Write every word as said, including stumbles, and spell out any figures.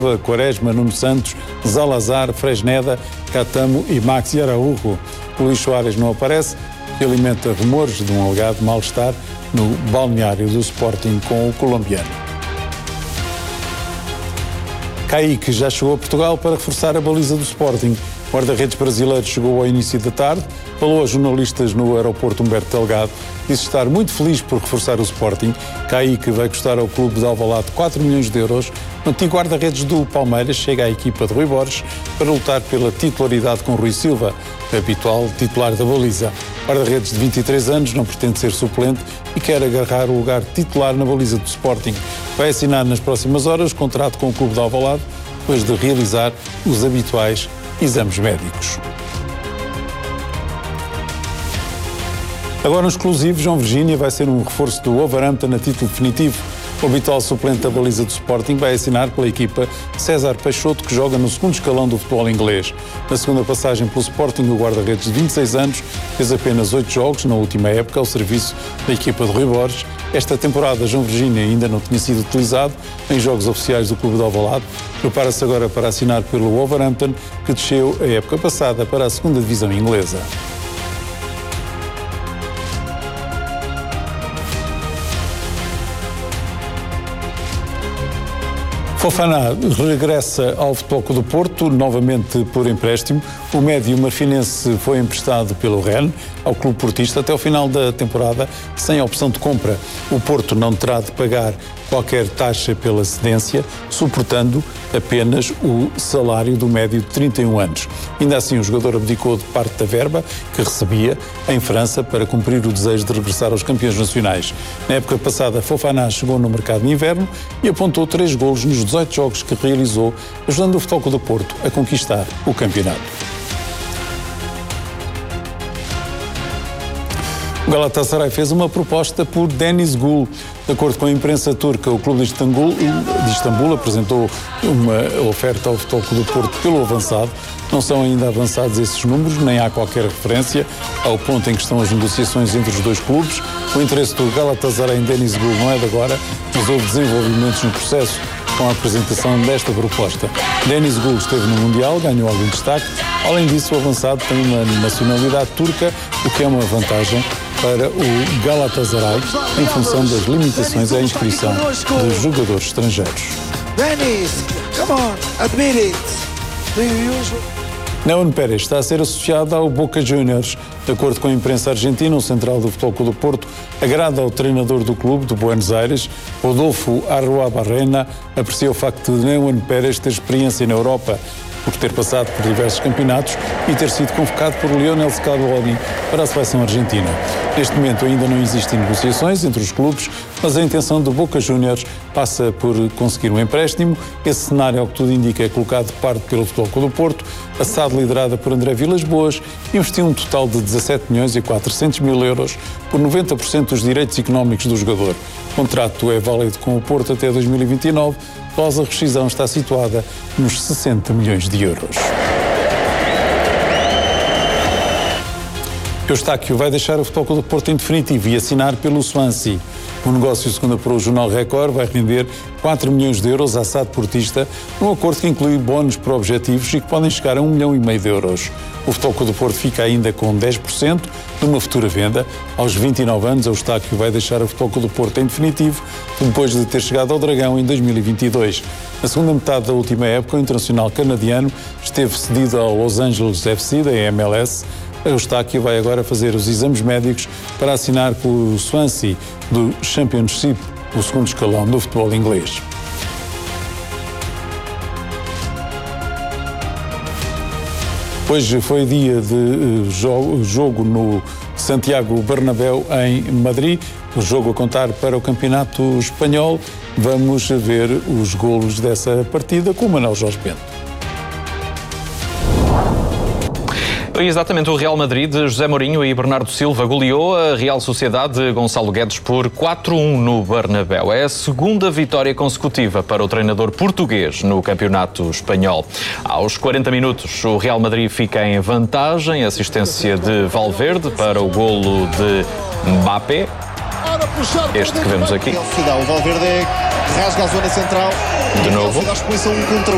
Quaresma, Nuno Santos, Zalazar, Fresneda, Catamo e Maxi Araújo. Luís Soares não aparece, que alimenta rumores de um alegado mal-estar no balneário do Sporting com o colombiano. Kaique já chegou a Portugal para reforçar a baliza do Sporting. O guarda-redes brasileiro chegou ao início da tarde, falou aos jornalistas no aeroporto Humberto Delgado, disse estar muito feliz por reforçar o Sporting. Kaique vai custar ao clube de Alvalade quatro milhões de euros. O antigo guarda-redes do Palmeiras chega à equipa de Rui Borges para lutar pela titularidade com Rui Silva, habitual titular da baliza. O guarda-redes de vinte e três anos não pretende ser suplente e quer agarrar o lugar titular na baliza do Sporting. Vai assinar nas próximas horas contrato com o clube de Alvalade, depois de realizar os habituais exames médicos. Agora, no exclusivo, João Virgínia vai ser um reforço do Wolverhampton a título definitivo. O habitual suplente da baliza do Sporting vai assinar pela equipa César Peixoto, que joga no segundo escalão do futebol inglês. Na segunda passagem pelo Sporting, o guarda-redes de vinte e seis anos fez apenas oito jogos na última época ao serviço da equipa de Rui Borges. Esta temporada, João Virgínia ainda não tinha sido utilizado em jogos oficiais do clube de Alvalade. Prepara-se agora para assinar pelo Wolverhampton, que desceu a época passada para a segunda divisão inglesa. Fofana regressa ao Futebol Clube do Porto, novamente por empréstimo. O médio marfinense foi emprestado pelo Rennes ao clube portista até o final da temporada, sem opção de compra. O Porto não terá de pagar qualquer taxa pela cedência, suportando apenas o salário do médio de trinta e um anos. Ainda assim, o jogador abdicou de parte da verba que recebia em França para cumprir o desejo de regressar aos campeões nacionais. Na época passada, Fofana chegou no mercado de inverno e apontou três golos nos dezoito jogos que realizou, ajudando o Futebol Clube do Porto a conquistar o campeonato. O Galatasaray fez uma proposta por Deniz Gül. De acordo com a imprensa turca, o clube de Istambul, de Istambul apresentou uma oferta ao Futebol Clube do Porto pelo avançado. Não são ainda avançados esses números, nem há qualquer referência ao ponto em que estão as negociações entre os dois clubes. O interesse do Galatasaray em Deniz Gül não é de agora, mas houve desenvolvimentos no processo com a apresentação desta proposta. Deniz Gül esteve no Mundial, ganhou algum destaque. Além disso, o avançado tem uma nacionalidade turca, o que é uma vantagem para o Galatasaray em função das limitações à inscrição dos jogadores estrangeiros. Deniz, come on, admit it. Do you use... Nahuel Pérez está a ser associado ao Boca Juniors. De acordo com a imprensa argentina, o central do Futebol Clube do Porto agrada ao treinador do clube de Buenos Aires, Rodolfo Arruabarrena, aprecia o facto de Nahuel Pérez ter experiência na Europa, por ter passado por diversos campeonatos e ter sido convocado por Lionel Scaloni para a seleção argentina. Neste momento ainda não existem negociações entre os clubes, mas a intenção do Boca Juniors passa por conseguir um empréstimo. Esse cenário, ao que tudo indica, é colocado de parte pelo Futebol Clube do Porto. A S A D, liderada por André Vilas Boas, investiu um total de dezassete milhões e quatrocentos mil euros por noventa por cento dos direitos económicos do jogador. O contrato é válido com o Porto até dois mil e vinte e nove. A cláusula de rescisão está situada nos sessenta milhões de euros. Eustáquio vai deixar o Futebol Clube do Porto em definitivo e assinar pelo Swansea. O negócio, segundo apurou o jornal Record, vai render quatro milhões de euros à S A D portista, num acordo que inclui bónus para objetivos e que podem chegar a um milhão e meio de euros. O Futebol Clube do Porto fica ainda com dez por cento numa futura venda. Aos vinte e nove anos, Eustáquio vai deixar o Futebol Clube do Porto em definitivo, depois de ter chegado ao Dragão em dois mil e vinte e dois. Na segunda metade da última época, o internacional canadiano esteve cedido ao Los Angeles F C da M L S. Eustáquio vai agora fazer os exames médicos para assinar com o Swansea do Championship, o segundo escalão do futebol inglês. Hoje foi dia de jogo, jogo no Santiago Bernabéu, em Madrid. O jogo a contar para o Campeonato Espanhol. Vamos ver os golos dessa partida com o Manuel Jorge Bento. Exatamente, o Real Madrid de José Mourinho e Bernardo Silva goleou a Real Sociedade de Gonçalo Guedes por quatro a um no Bernabéu. É a segunda vitória consecutiva para o treinador português no Campeonato Espanhol. Aos quarenta minutos, o Real Madrid fica em vantagem, assistência de Valverde para o golo de Mbappé. Este que vemos aqui. O Valverde rasga a zona central. De novo.